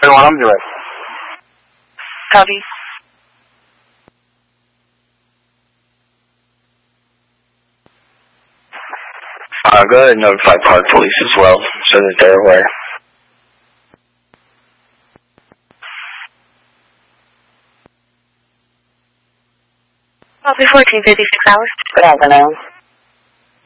Everyone, I'm direct. Copy. Go ahead and notify Park Police as well, so that they're aware. Copy 1456 hours. Good afternoon.